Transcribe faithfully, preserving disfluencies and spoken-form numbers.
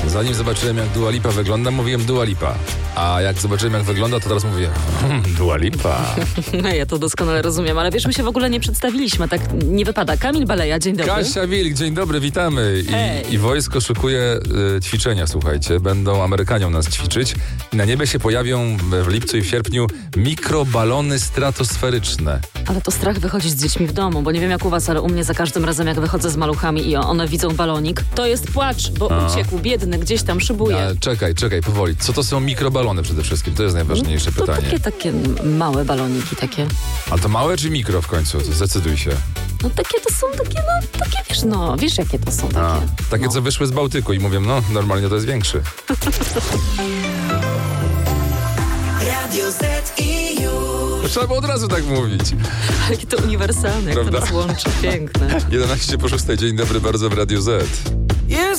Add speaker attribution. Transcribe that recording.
Speaker 1: Zanim zobaczyłem, jak Dua Lipa wygląda, mówiłem Dua Lipa. A jak zobaczyłem, jak wygląda, to teraz mówię hmm, Dua Lipa.
Speaker 2: No ja to doskonale rozumiem, ale wiesz, my się w ogóle nie przedstawiliśmy, tak nie wypada. Kamil Baleja, dzień dobry.
Speaker 1: Kasia Wilk, dzień dobry, witamy. I, i wojsko szykuje y, ćwiczenia, słuchajcie. Będą Amerykaniom nas ćwiczyć. I na niebie się pojawią w lipcu i w sierpniu mikrobalony stratosferyczne.
Speaker 2: Ale to strach wychodzić z dziećmi w domu, bo nie wiem jak u was, ale u mnie za każdym razem jak wychodzę z maluchami i one widzą balonik, to jest płacz, bo
Speaker 1: A.
Speaker 2: uciekł, biedny, gdzieś tam szybuje.
Speaker 1: A, czekaj, czekaj, powoli. Co to są mikrobalony przede wszystkim? To jest najważniejsze
Speaker 2: To
Speaker 1: pytanie.
Speaker 2: takie, takie małe baloniki, takie.
Speaker 1: A to małe czy mikro w końcu? Zdecyduj się.
Speaker 2: No takie to są, takie no, takie wiesz, no, wiesz jakie to są takie.
Speaker 1: A, takie,
Speaker 2: no.
Speaker 1: co wyszły z Bałtyku i mówią, no, normalnie to jest większy.
Speaker 3: Radio Z i już.
Speaker 1: Trzeba było od razu tak mówić.
Speaker 2: Jakie to uniwersalne, jak
Speaker 1: Prawda?
Speaker 2: to nas łączy, piękne.
Speaker 1: jedenaście po szóstej, dzień dobry bardzo w Radiu Z.
Speaker 3: Jest